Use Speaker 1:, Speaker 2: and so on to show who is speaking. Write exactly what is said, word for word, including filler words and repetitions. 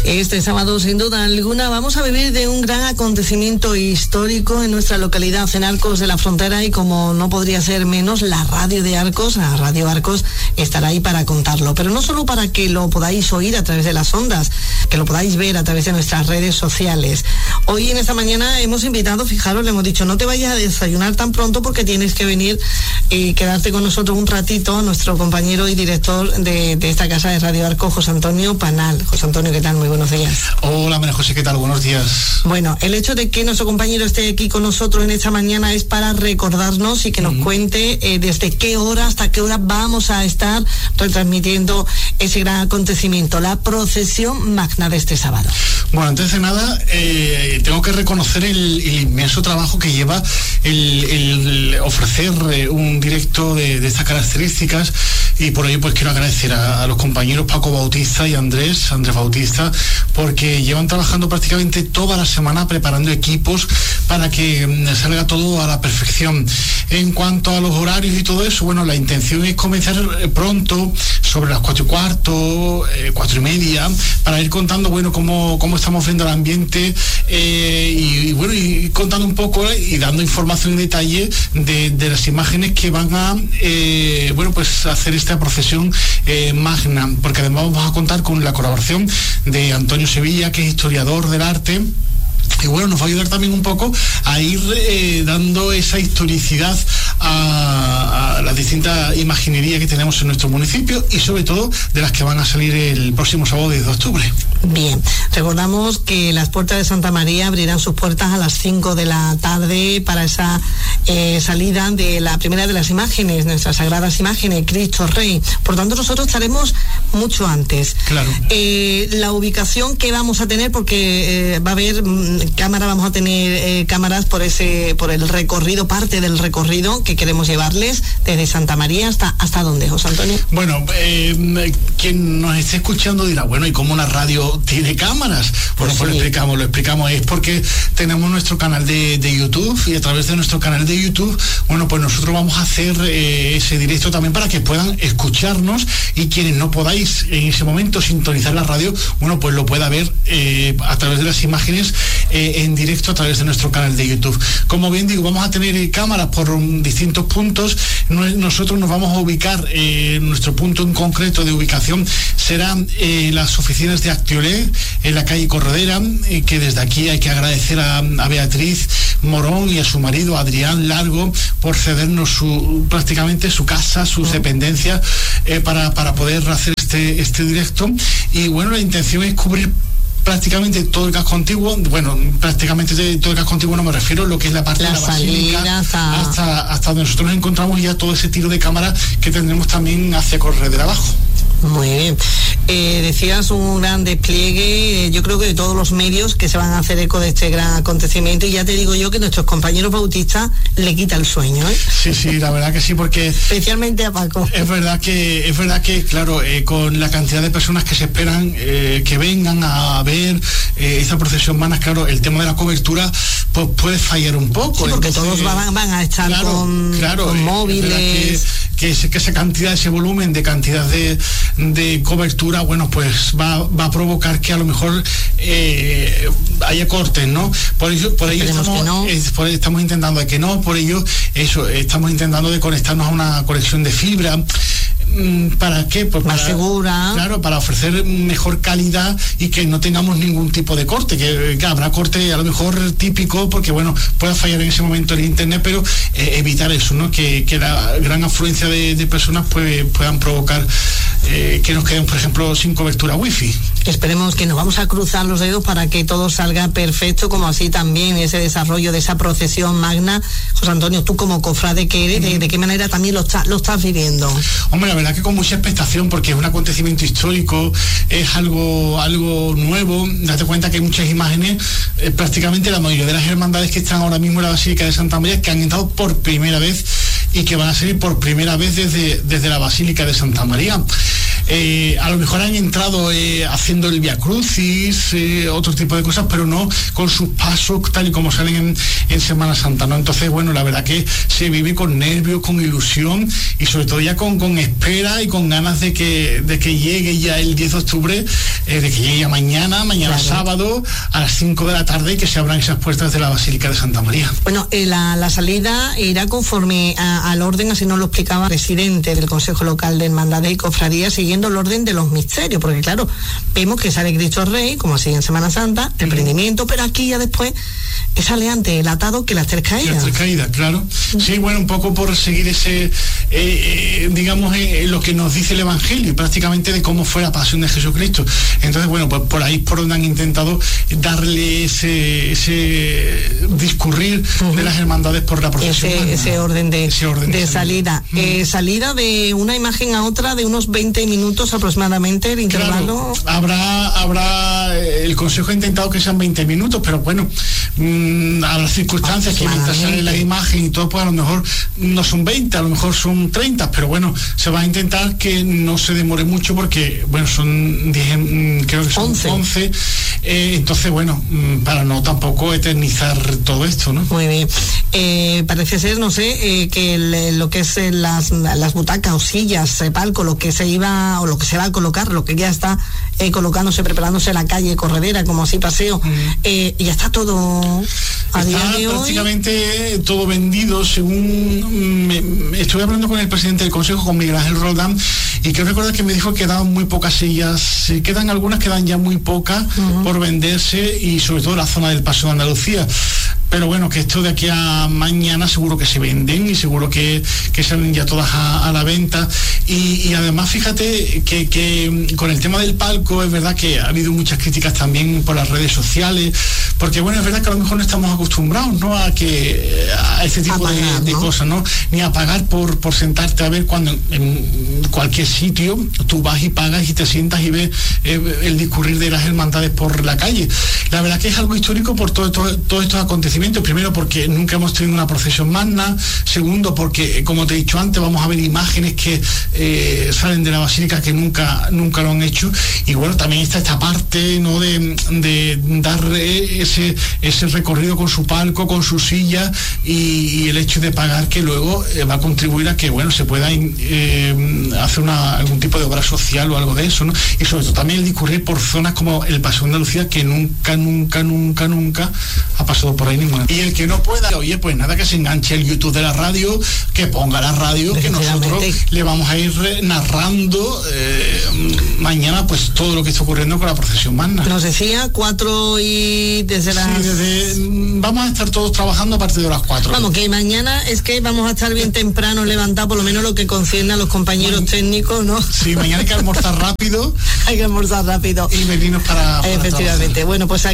Speaker 1: Este sábado, sin duda alguna, vamos a vivir de un gran acontecimiento histórico en nuestra localidad, en Arcos de la Frontera, y como no podría ser menos, la radio de Arcos, la Radio Arcos, estará ahí para contarlo. Pero no solo para que lo podáis oír a través de las ondas, que lo podáis ver a través de nuestras redes sociales. Hoy en esta mañana hemos invitado, fijaros, le hemos dicho, no te vayas a desayunar tan pronto porque tienes que venir y quedarte con nosotros un ratito, nuestro compañero y director de, de esta casa de Radio Arcos, José Antonio Panal. José Antonio, ¿qué tal? Muy buenos días.
Speaker 2: Hola, María José, ¿qué tal? Buenos días.
Speaker 1: Bueno, el hecho de que nuestro compañero esté aquí con nosotros en esta mañana es para recordarnos y que nos uh-huh. cuente eh, desde qué hora hasta qué hora vamos a estar retransmitiendo ese gran acontecimiento, la procesión magna de este sábado.
Speaker 2: Bueno, antes de nada, eh, tengo que reconocer el, el inmenso trabajo que lleva el, el ofrecer eh, un directo de, de estas características, y por ello pues quiero agradecer a, a los compañeros Paco Bautista y Andrés, Andrés Bautista, porque llevan trabajando prácticamente toda la semana preparando equipos para que mm, salga todo a la perfección. En cuanto a los horarios y todo eso, bueno, la intención es comenzar pronto, sobre las cuatro y cuarto, eh, cuatro y media, para ir contando, bueno, cómo, cómo estamos viendo el ambiente eh, y, y bueno, y contando un poco eh, y dando información en detalle de, de las imágenes que van a, eh, bueno, pues hacer esta procesión eh, magna, porque además vamos a contar con la colaboración de Antonio Sevilla, que es historiador del arte. Y bueno, nos va a ayudar también un poco a ir eh, dando esa historicidad a, a la distinta imaginería que tenemos en nuestro municipio y sobre todo de las que van a salir el próximo sábado diez de octubre.
Speaker 1: Bien, recordamos que las puertas de Santa María abrirán sus puertas a las cinco de la tarde para esa eh, salida de la primera de las imágenes, nuestras sagradas imágenes, Cristo Rey. Por tanto, nosotros estaremos mucho antes.
Speaker 2: Claro.
Speaker 1: Eh, la ubicación que vamos a tener, porque eh, va a haber mm, cámara, vamos a tener eh, cámaras por ese, por el recorrido, parte del recorrido que queremos llevarles desde Santa María hasta, ¿hasta dónde, José Antonio?
Speaker 2: Bueno, eh, quien nos esté escuchando dirá, bueno, ¿y cómo una radio tiene cámaras? Bueno, pues, pues sí. lo explicamos, lo explicamos, es porque tenemos nuestro canal de, de YouTube, y a través de nuestro canal de YouTube, bueno, pues nosotros vamos a hacer eh, ese directo también para que puedan escucharnos, y quienes no podáis en ese momento sintonizar la radio, bueno, pues lo pueda ver eh, a través de las imágenes eh, en directo a través de nuestro canal de YouTube. Como bien digo, vamos a tener eh, cámaras por um, distintos puntos. No, nosotros nos vamos a ubicar, eh, nuestro punto en concreto de ubicación serán eh, las oficinas de Actiolé, en la calle Corredera, eh, que desde aquí hay que agradecer a, a Beatriz Morón y a su marido Adrián Largo por cedernos su, prácticamente su casa, sus dependencias, eh, para, para poder hacer este, este directo. Y bueno, la intención es cubrir prácticamente todo el casco antiguo. Bueno, prácticamente todo el casco antiguo, no me refiero a lo que es la parte
Speaker 1: la
Speaker 2: de la basílica,
Speaker 1: hasta...
Speaker 2: hasta hasta donde nosotros nos encontramos, ya todo ese tiro de cámara que tendremos también hacia Corredera abajo.
Speaker 1: Muy bien. Eh, decías un gran despliegue, eh, yo creo que de todos los medios que se van a hacer eco de este gran acontecimiento, y ya te digo yo que nuestros compañeros bautistas le quita el sueño, ¿eh?
Speaker 2: Sí, sí, la verdad que sí, porque
Speaker 1: especialmente a Paco.
Speaker 2: Es verdad que, es verdad que, claro, eh, con la cantidad de personas que se esperan eh, que vengan a ver eh, esta procesión magna, claro, el tema de la cobertura pues puede fallar un poco.
Speaker 1: Sí, porque
Speaker 2: entonces,
Speaker 1: todos van, van a estar
Speaker 2: claro,
Speaker 1: con,
Speaker 2: claro,
Speaker 1: con
Speaker 2: eh,
Speaker 1: móviles.
Speaker 2: Que, que, que esa cantidad, ese volumen de cantidad de, de cobertura, bueno, pues va, va a provocar que a lo mejor eh, haya cortes, ¿no? Por ello, por ello estamos,
Speaker 1: no.
Speaker 2: es, por, estamos intentando que no, por ello, eso, estamos intentando de conectarnos a una conexión de fibra. ¿Para qué? Pues
Speaker 1: más
Speaker 2: para,
Speaker 1: segura.
Speaker 2: Claro, para ofrecer mejor calidad y que no tengamos ningún tipo de corte, que, que habrá corte a lo mejor típico, porque bueno, pueda fallar en ese momento el internet, pero eh, evitar eso, ¿no? Que, que la gran afluencia de, de personas pues, puedan provocar eh, que nos queden, por ejemplo, sin cobertura wifi.
Speaker 1: Esperemos que nos vamos a cruzar los dedos para que todo salga perfecto, como así también ese desarrollo de esa procesión magna. José Antonio, tú como cofrade que eres, ¿de, de qué manera también lo, está, lo estás viviendo?
Speaker 2: Hombre, la verdad que con mucha expectación, porque es un acontecimiento histórico, es algo algo nuevo. Date cuenta que hay muchas imágenes, eh, prácticamente la mayoría de las hermandades que están ahora mismo en la Basílica de Santa María, que han entrado por primera vez y que van a salir por primera vez desde, desde la Basílica de Santa María. Eh, a lo mejor han entrado eh, haciendo el Via Crucis, eh, otro tipo de cosas, pero no con sus pasos tal y como salen en, en Semana Santa, ¿no? Entonces, bueno, la verdad que se vive con nervios, con ilusión y sobre todo ya con, con espera y con ganas de que, de que llegue ya el diez de octubre, eh, de que llegue mañana, mañana claro. sábado, a las cinco de la tarde, y que se abran esas puertas de la Basílica de Santa María.
Speaker 1: Bueno, eh, la, la salida irá conforme a, al orden, así nos lo explicaba el presidente del Consejo Local de Hermandades y Cofradías, siguiendo el orden de los misterios, porque claro, vemos que sale Cristo Rey, como así en Semana Santa, el prendimiento, pero aquí ya después sale antes el atado que las tres caídas.
Speaker 2: Las tres caídas, claro. Sí, bueno, un poco por seguir ese, eh, eh, digamos, eh, lo que nos dice el Evangelio, prácticamente de cómo fue la pasión de Jesucristo. Entonces, bueno, pues por ahí por donde han intentado darle ese, ese discurrir uh-huh. de las hermandades por la procesión.
Speaker 1: Ese, ese orden de, ese orden de, de salida. salida. Uh-huh. Eh, salida de una imagen a otra de unos veinte minutos aproximadamente, el intervalo.
Speaker 2: Claro, habrá, habrá, el Consejo ha intentado que sean veinte minutos, pero bueno, mmm, habrá circunstancias que mientras sale la imagen y todo, pues a lo mejor no son veinte, a lo mejor son treinta, pero bueno, se va a intentar que no se demore mucho porque, bueno, son diez, creo que son once, once eh, entonces, bueno, para no tampoco eternizar todo esto, ¿no?
Speaker 1: Muy bien. Eh, parece ser, no sé, eh, que el, lo que es eh, las, las butacas o sillas, eh, palco, lo que se iba o lo que se va a colocar, lo que ya está eh, colocándose, preparándose la calle corredera, como así paseo, mm. eh, ya está todo a
Speaker 2: está
Speaker 1: día de
Speaker 2: prácticamente
Speaker 1: hoy.
Speaker 2: Todo vendido, según me, me estuve hablando con el presidente del Consejo, con Miguel Ángel Roldán, y creo recordar que me dijo que quedaban muy pocas sillas, quedan algunas, quedan ya muy pocas uh-huh. por venderse, y sobre todo la zona del Paso de Andalucía. Pero bueno, que esto de aquí a mañana seguro que se venden y seguro que, que salen ya todas a, a la venta. Y, y además, fíjate que, que con el tema del palco es verdad que ha habido muchas críticas también por las redes sociales, porque bueno, es verdad que a lo mejor no estamos acostumbrados, ¿no?, a que a este tipo pagar, de, de ¿no? cosas, ¿no? Ni a pagar por, por sentarte a ver cuando en cualquier sitio tú vas y pagas y te sientas y ves eh, el discurrir de las hermandades por la calle. La verdad que es algo histórico por todo, todo, todos estos acontecimientos. Primero porque nunca hemos tenido una procesión magna, segundo porque, como te he dicho antes, vamos a ver imágenes que eh, salen de la basílica que nunca nunca lo han hecho, y bueno, también está esta parte, ¿no?, de, de dar ese ese recorrido con su palco, con su silla, y, y el hecho de pagar, que luego eh, va a contribuir a que, bueno, se pueda eh, hacer una, algún tipo de obra social o algo de eso, ¿no? Y sobre todo también el discurrir por zonas como el Paso de Andalucía, que nunca, nunca, nunca, nunca ha pasado por ahí ninguna. Y el que no pueda, oye, pues nada, que se enganche el YouTube de la radio, que ponga la radio, que nosotros le vamos a ir narrando eh, mañana pues todo lo que está ocurriendo con la procesión magna.
Speaker 1: Nos decía cuatro y desde las...
Speaker 2: Sí, desde, vamos a estar todos trabajando a partir de las cuatro.
Speaker 1: Vamos, que mañana es que vamos a estar bien temprano levantados, por lo menos lo que concierne a los compañeros Man... técnicos, ¿no?
Speaker 2: Sí, mañana hay que almorzar rápido.
Speaker 1: Hay que almorzar rápido.
Speaker 2: Y venirnos para... para
Speaker 1: Efectivamente.
Speaker 2: trabajar.
Speaker 1: Bueno, pues